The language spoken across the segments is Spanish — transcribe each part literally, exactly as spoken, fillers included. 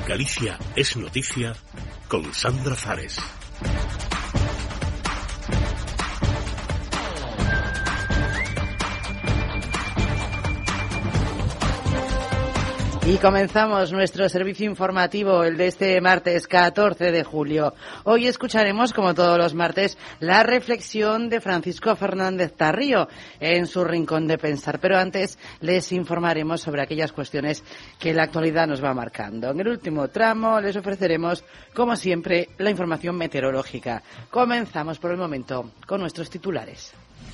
Galicia es noticia con Sandra Fares. Y comenzamos nuestro servicio informativo, el de este martes catorce de julio. Hoy escucharemos, como todos los martes, la reflexión de Francisco Fernández Tarrío en su Rincón de Pensar. Pero antes les informaremos sobre aquellas cuestiones que la actualidad nos va marcando. En el último tramo les ofreceremos, como siempre, la información meteorológica. Comenzamos por el momento con nuestros titulares.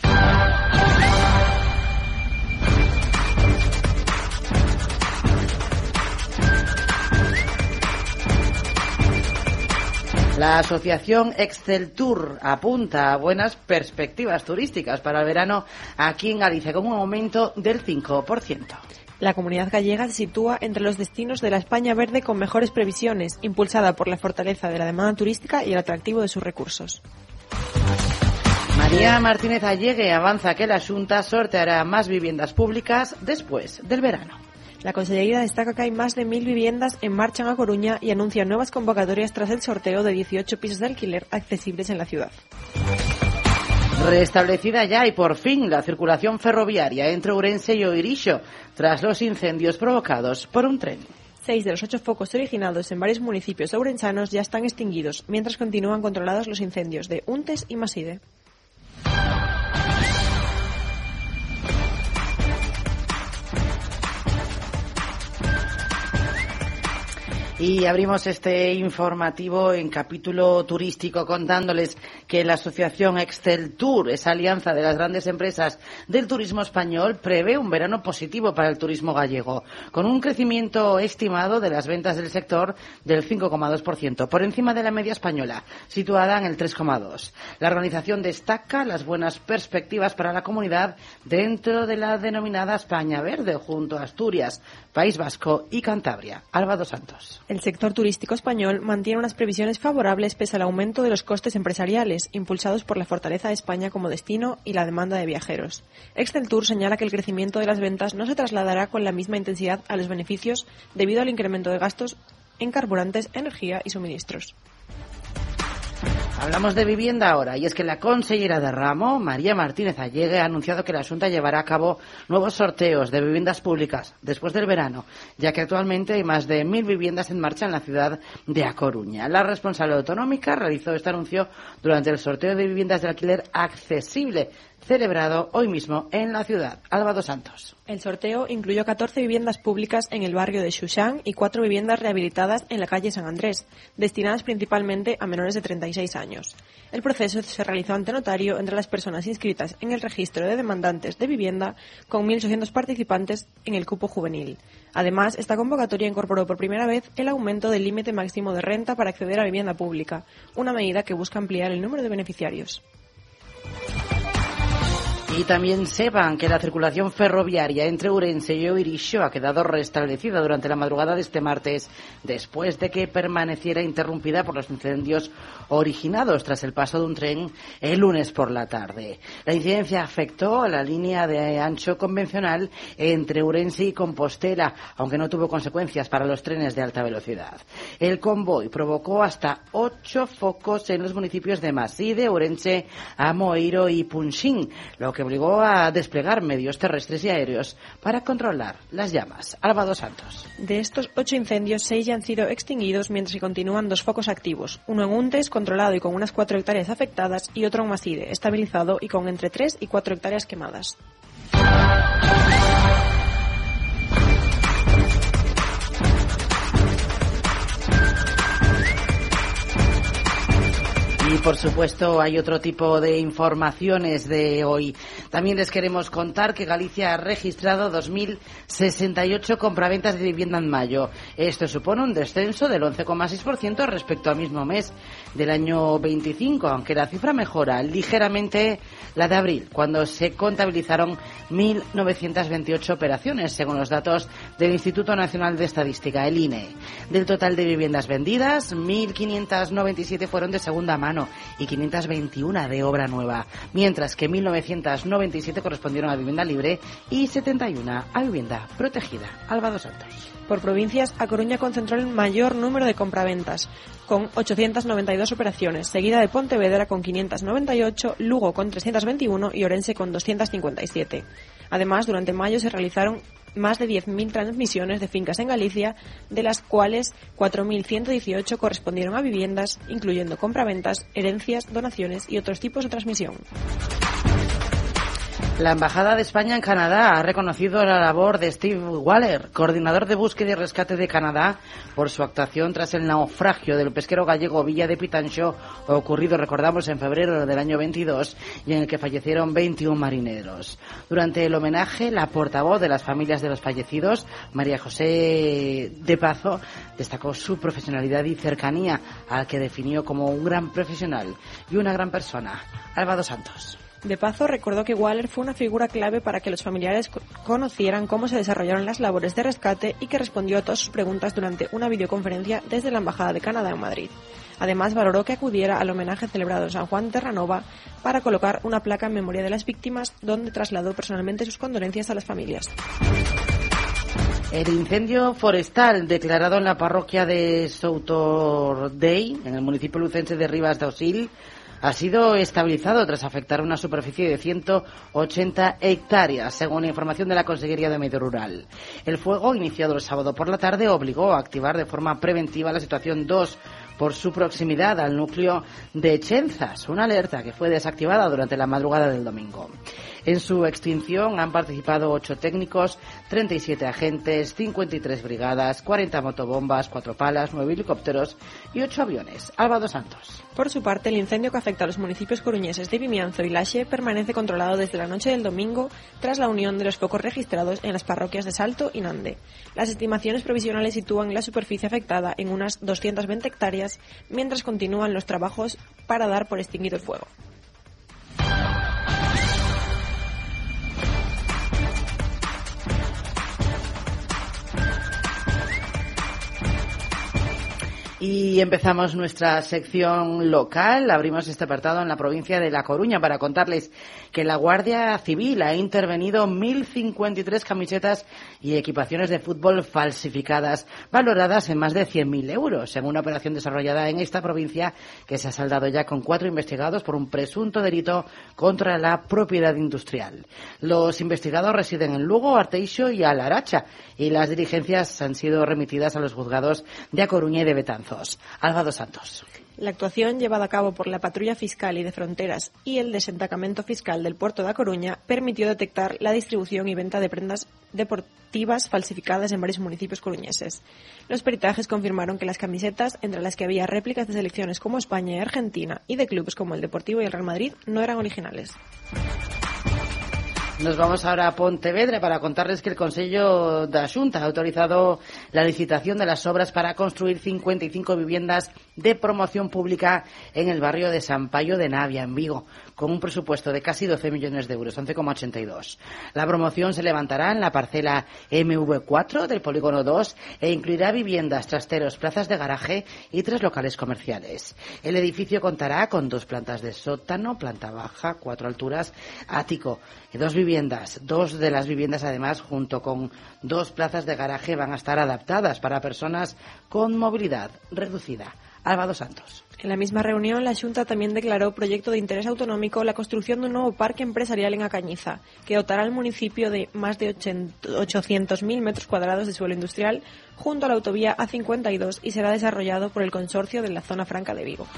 La asociación Exceltur apunta a buenas perspectivas turísticas para el verano aquí en Galicia, con un aumento del cinco por ciento. La Comunidad Gallega se sitúa entre los destinos de la España verde con mejores previsiones, impulsada por la fortaleza de la demanda turística y el atractivo de sus recursos. María Martínez Allegue avanza que la Xunta sorteará más viviendas públicas después del verano. La Consellería destaca que hay más de mil viviendas en marcha en A Coruña y anuncia nuevas convocatorias tras el sorteo de dieciocho pisos de alquiler accesibles en la ciudad. Restablecida ya y por fin la circulación ferroviaria entre Ourense y Oirixo tras los incendios provocados por un tren. Seis de los ocho focos originados en varios municipios ourensanos ya están extinguidos, mientras continúan controlados los incendios de Untes y Maside. Y abrimos este informativo en capítulo turístico contándoles que la asociación Exceltur, esa alianza de las grandes empresas del turismo español, prevé un verano positivo para el turismo gallego, con un crecimiento estimado de las ventas del sector del cinco coma dos por ciento, por encima de la media española, situada en el tres coma dos por ciento. La organización destaca las buenas perspectivas para la comunidad dentro de la denominada España Verde, junto a Asturias, País Vasco y Cantabria. Alba dos Santos. El sector turístico español mantiene unas previsiones favorables pese al aumento de los costes empresariales, impulsados por la fortaleza de España como destino y la demanda de viajeros. Exceltur señala que el crecimiento de las ventas no se trasladará con la misma intensidad a los beneficios debido al incremento de gastos en carburantes, energía y suministros. Hablamos de vivienda ahora, y es que la consellera de ramo, María Martínez Allegue, ha anunciado que la Xunta llevará a cabo nuevos sorteos de viviendas públicas después del verano, ya que actualmente hay más de mil viviendas en marcha en la ciudad de A Coruña. La responsable autonómica realizó este anuncio durante el sorteo de viviendas de alquiler accesible, celebrado hoy mismo en la ciudad. Alba dos Santos. El sorteo incluyó catorce viviendas públicas en el barrio de Xuxán y cuatro viviendas rehabilitadas en la calle San Andrés, destinadas principalmente a menores de treinta y seis años. El proceso se realizó ante notario entre las personas inscritas en el registro de demandantes de vivienda, con mil ochocientos participantes en el cupo juvenil. Además, esta convocatoria incorporó por primera vez el aumento del límite máximo de renta para acceder a vivienda pública, una medida que busca ampliar el número de beneficiarios. Y también sepan que la circulación ferroviaria entre Ourense y Oirixo ha quedado restablecida durante la madrugada de este martes, después de que permaneciera interrumpida por los incendios originados tras el paso de un tren el lunes por la tarde. La incidencia afectó a la línea de ancho convencional entre Ourense y Compostela, aunque no tuvo consecuencias para los trenes de alta velocidad. El convoy provocó hasta ocho focos en los municipios de Maside, Ourense, Amoeiro y Punxín, lo que obligó a desplegar medios terrestres y aéreos para controlar las llamas. Alba dos Santos. De estos ocho incendios, seis ya han sido extinguidos, mientras que continúan dos focos activos. Uno en Untes, controlado y con unas cuatro hectáreas afectadas, y otro en Maside, estabilizado y con entre tres y cuatro hectáreas quemadas. Y por supuesto hay otro tipo de informaciones de hoy. También les queremos contar que Galicia ha registrado dos mil sesenta y ocho compraventas de vivienda en mayo. Esto supone un descenso del once coma seis por ciento respecto al mismo mes del año veinticinco, aunque la cifra mejora ligeramente la de abril, cuando se contabilizaron mil novecientas veintiocho operaciones, según los datos del Instituto Nacional de Estadística, el I N E. Del total de viviendas vendidas, mil quinientas noventa y siete fueron de segunda mano y quinientas veintiuno de obra nueva, mientras que mil novecientas noventa noventa y siete correspondieron a vivienda libre y setenta y uno a vivienda protegida. Alba dos Santos. Por provincias, A Coruña concentró el mayor número de compraventas, con ochocientas noventa y dos operaciones, seguida de Pontevedra con quinientas noventa y ocho, Lugo con trescientas veintiuno y Orense con doscientas cincuenta y siete. Además, durante mayo se realizaron más de diez mil transmisiones de fincas en Galicia, de las cuales cuatro mil ciento dieciocho correspondieron a viviendas, incluyendo compraventas, herencias, donaciones y otros tipos de transmisión. La Embajada de España en Canadá ha reconocido la labor de Steve Waller, coordinador de búsqueda y rescate de Canadá, por su actuación tras el naufragio del pesquero gallego Villa de Pitanxo, ocurrido, recordamos, en febrero del año veintidós, y en el que fallecieron veintiún marineros. Durante el homenaje, la portavoz de las familias de los fallecidos, María José de Pazo, destacó su profesionalidad y cercanía, al que definió como un gran profesional y una gran persona. Alba dos Santos. De Pazo recordó que Waller fue una figura clave para que los familiares conocieran cómo se desarrollaron las labores de rescate y que respondió a todas sus preguntas durante una videoconferencia desde la Embajada de Canadá en Madrid. Además, valoró que acudiera al homenaje celebrado en San Juan de Terranova para colocar una placa en memoria de las víctimas, donde trasladó personalmente sus condolencias a las familias. El incendio forestal declarado en la parroquia de Soutordey, en el municipio lucense de Ribas de Osil, ha sido estabilizado tras afectar una superficie de ciento ochenta hectáreas, según la información de la Consejería de Medio Rural. El fuego, iniciado el sábado por la tarde, obligó a activar de forma preventiva la situación dos por su proximidad al núcleo de Chenzas, una alerta que fue desactivada durante la madrugada del domingo. En su extinción han participado ocho técnicos, treinta y siete agentes, cincuenta y tres brigadas, cuarenta motobombas, cuatro palas, nueve helicópteros y ocho aviones. Alba dos Santos. Por su parte, el incendio que afecta a los municipios coruñeses de Vimianzo y Laxe permanece controlado desde la noche del domingo tras la unión de los focos registrados en las parroquias de Salto y Nande. Las estimaciones provisionales sitúan la superficie afectada en unas doscientas veinte hectáreas, mientras continúan los trabajos para dar por extinguido el fuego. Y empezamos nuestra sección local. Abrimos este apartado en la provincia de La Coruña para contarles que la Guardia Civil ha intervenido mil cincuenta y tres camisetas y equipaciones de fútbol falsificadas, valoradas en más de cien mil euros, en una operación desarrollada en esta provincia que se ha saldado ya con cuatro investigados por un presunto delito contra la propiedad industrial. Los investigados residen en Lugo, Arteixo y Alaracha, y las diligencias han sido remitidas a los juzgados de A Coruña y de Betanzos. Alba dos Santos. La actuación llevada a cabo por la Patrulla Fiscal y de Fronteras y el Desentacamento Fiscal del Puerto de A Coruña permitió detectar la distribución y venta de prendas deportivas falsificadas en varios municipios coruñeses. Los peritajes confirmaron que las camisetas, entre las que había réplicas de selecciones como España y Argentina y de clubes como el Deportivo y el Real Madrid, no eran originales. Nos vamos ahora a Pontevedra para contarles que el Consello da Xunta ha autorizado la licitación de las obras para construir cincuenta y cinco viviendas de promoción pública en el barrio de San Payo de Navia, en Vigo, con un presupuesto de casi doce millones de euros, once coma ochenta y dos. La promoción se levantará en la parcela eme ve cuatro del polígono dos e incluirá viviendas, trasteros, plazas de garaje y tres locales comerciales. El edificio contará con dos plantas de sótano, planta baja, cuatro alturas, ático y dos viviendas. Dos de las viviendas, además, junto con dos plazas de garaje, van a estar adaptadas para personas con movilidad reducida. Alba dos Santos. En la misma reunión, la Xunta también declaró proyecto de interés autonómico la construcción de un nuevo parque empresarial en A Cañiza, que dotará al municipio de más de ochocientos mil metros cuadrados de suelo industrial junto a la autovía A cincuenta y dos y será desarrollado por el consorcio de la Zona Franca de Vigo.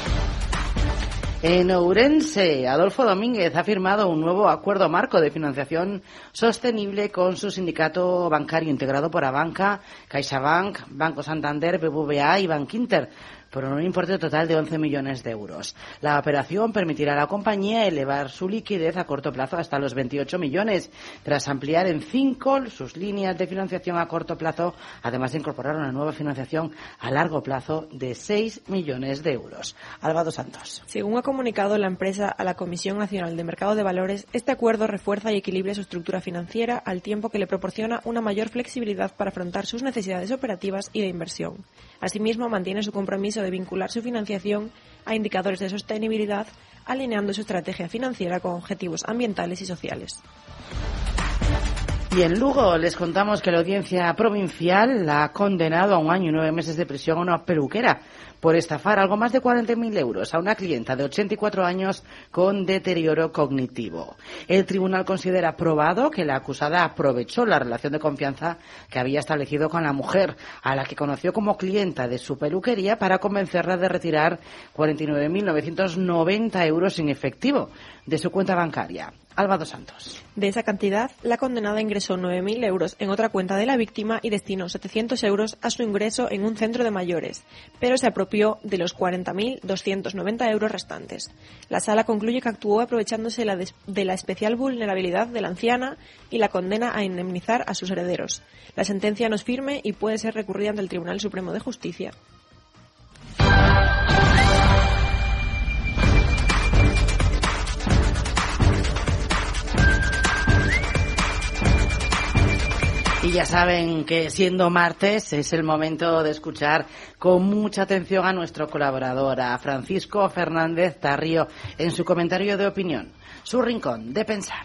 En Ourense, Adolfo Domínguez ha firmado un nuevo acuerdo marco de financiación sostenible con su sindicato bancario integrado por Abanca, CaixaBank, Banco Santander, B B V A y Bankinter, por un importe total de once millones de euros. La operación permitirá a la compañía elevar su liquidez a corto plazo hasta los veintiocho millones, tras ampliar en cinco sus líneas de financiación a corto plazo, además de incorporar una nueva financiación a largo plazo de seis millones de euros. Alba dos Santos. Según ha comunicado la empresa a la Comisión Nacional de Mercado de Valores, este acuerdo refuerza y equilibra su estructura financiera al tiempo que le proporciona una mayor flexibilidad para afrontar sus necesidades operativas y de inversión. Asimismo, mantiene su compromiso de vincular su financiación a indicadores de sostenibilidad alineando su estrategia financiera con objetivos ambientales y sociales. Y en Lugo les contamos que la Audiencia Provincial la ha condenado a un año y nueve meses de prisión a una peluquera por estafar algo más de cuarenta mil euros a una clienta de ochenta y cuatro años con deterioro cognitivo. El tribunal considera probado que la acusada aprovechó la relación de confianza que había establecido con la mujer, a la que conoció como clienta de su peluquería, para convencerla de retirar cuarenta y nueve mil novecientos noventa euros en efectivo de su cuenta bancaria. Alba dos Santos. De esa cantidad, la condenada ingresó nueve mil euros en otra cuenta de la víctima y destinó setecientos euros a su ingreso en un centro de mayores, pero se apropió de los cuarenta mil doscientos noventa euros restantes. La sala concluye que actuó aprovechándose la de, de la especial vulnerabilidad de la anciana y la condena a indemnizar a sus herederos. La sentencia no es firme y puede ser recurrida ante el Tribunal Supremo de Justicia. Y ya saben que siendo martes es el momento de escuchar con mucha atención a nuestro colaborador, a Francisco Fernández Tarrio, en su comentario de opinión, su rincón de pensar.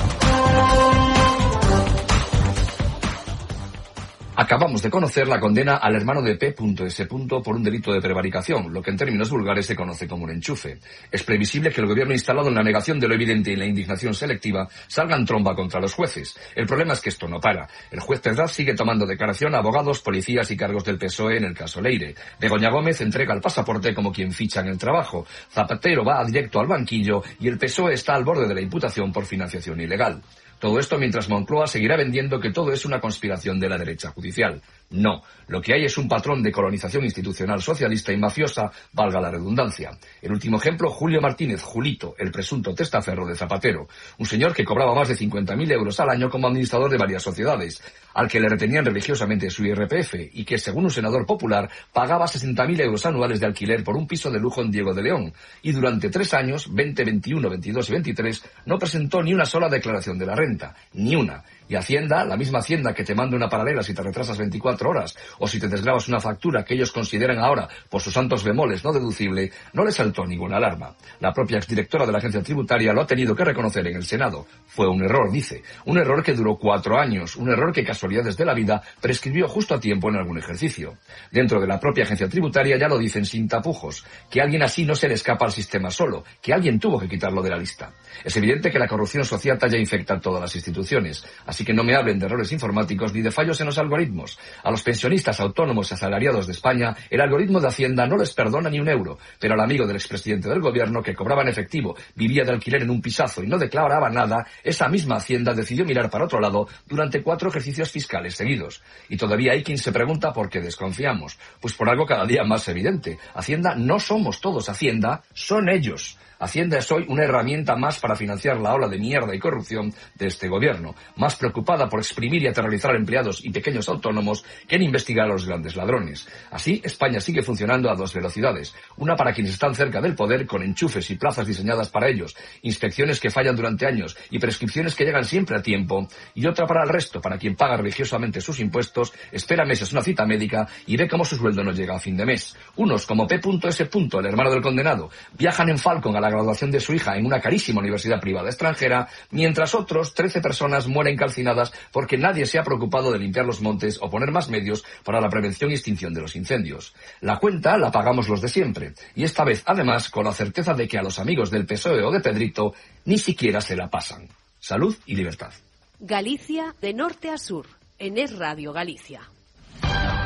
Acabamos de conocer la condena al hermano de P S por un delito de prevaricación, lo que en términos vulgares se conoce como un enchufe. Es previsible que el gobierno, instalado en la negación de lo evidente y en la indignación selectiva, salga en tromba contra los jueces. El problema es que esto no para. El juez Perdaz sigue tomando declaración a abogados, policías y cargos del P S O E en el caso Leire. Begoña Gómez entrega el pasaporte como quien ficha en el trabajo. Zapatero va directo al banquillo y el P S O E está al borde de la imputación por financiación ilegal. Todo esto mientras Moncloa seguirá vendiendo que todo es una conspiración de la derecha judicial. No, lo que hay es un patrón de colonización institucional socialista y mafiosa, valga la redundancia. El último ejemplo, Julio Martínez, Julito, el presunto testaferro de Zapatero, un señor que cobraba más de cincuenta mil euros al año como administrador de varias sociedades, al que le retenían religiosamente su I R P F y que, según un senador popular, pagaba sesenta mil euros anuales de alquiler por un piso de lujo en Diego de León, y durante tres años, veinte, veintiuno, veintidós y veintitrés, no presentó ni una sola declaración de la renta, ni una. Y Hacienda, la misma Hacienda que te manda una paralela si te retrasas veinticuatro horas o si te desgrabas una factura que ellos consideran ahora, por sus santos bemoles, no deducible, no le saltó ninguna alarma. La propia exdirectora de la agencia tributaria lo ha tenido que reconocer en el Senado. Fue un error, dice. Un error que duró cuatro años. Un error que, casualidades de la vida, prescribió justo a tiempo en algún ejercicio. Dentro de la propia agencia tributaria ya lo dicen sin tapujos. Que alguien así no se le escapa al sistema solo. Que alguien tuvo que quitarlo de la lista. Es evidente que la corrupción social ya infecta todas las instituciones. Así que no me hablen de errores informáticos ni de fallos en los algoritmos. A los pensionistas, autónomos y asalariados de España, el algoritmo de Hacienda no les perdona ni un euro, pero al amigo del expresidente del gobierno, que cobraba en efectivo, vivía de alquiler en un pisazo y no declaraba nada, esa misma Hacienda decidió mirar para otro lado durante cuatro ejercicios fiscales seguidos. Y todavía hay quien se pregunta por qué desconfiamos. Pues por algo cada día más evidente. Hacienda no somos todos Hacienda, son ellos. Hacienda es hoy una herramienta más para financiar la ola de mierda y corrupción de este gobierno, más preocupada por exprimir y aterrorizar a empleados y pequeños autónomos que en investigar a los grandes ladrones. Así, España sigue funcionando a dos velocidades, una para quienes están cerca del poder, con enchufes y plazas diseñadas para ellos, inspecciones que fallan durante años y prescripciones que llegan siempre a tiempo, y otra para el resto, para quien paga religiosamente sus impuestos, espera meses una cita médica y ve cómo su sueldo no llega a fin de mes. Unos, como P S, el hermano del condenado, viajan en Falcon a la graduación de su hija en una carísima universidad privada extranjera, mientras otros, trece personas, mueren calcinadas porque nadie se ha preocupado de limpiar los montes o poner más medios para la prevención y extinción de los incendios. La cuenta la pagamos los de siempre, y esta vez, además, con la certeza de que a los amigos del P S O E o de Pedrito ni siquiera se la pasan. Salud y libertad. Galicia de norte a sur, en Es Radio Galicia.